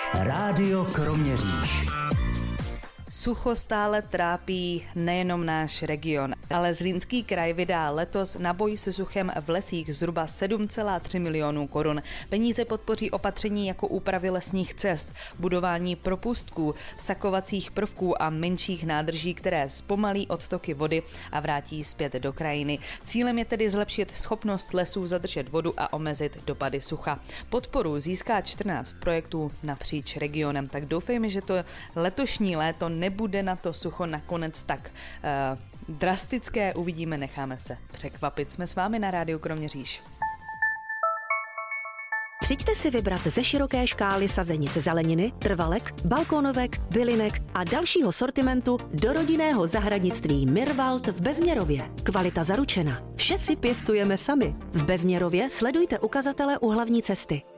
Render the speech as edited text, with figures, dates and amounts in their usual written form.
Rádio Kroměříž. Sucho stále trápí nejenom náš region, ale Zlínský kraj vydá letos na boj se suchem v lesích zhruba 7,3 milionů korun. Peníze podpoří opatření jako úpravy lesních cest, budování propustků, vsakovacích prvků a menších nádrží, které zpomalí odtoky vody a vrátí zpět do krajiny. Cílem je tedy zlepšit schopnost lesů zadržet vodu a omezit dopady sucha. Podporu získá 14 projektů napříč regionem, tak doufejme, že to letošní léto nebude na to sucho nakonec tak drastické. Uvidíme, necháme se překvapit. Jsme s vámi na Rádiu Kroměříž. Přijďte si vybrat ze široké škály sazenic zeleniny, trvalek, balkónovek, bylinek a dalšího sortimentu do rodinného zahradnictví Mirwald v Bezměrově. Kvalita zaručena. Vše si pěstujeme sami. V Bezměrově sledujte ukazatele u hlavní cesty.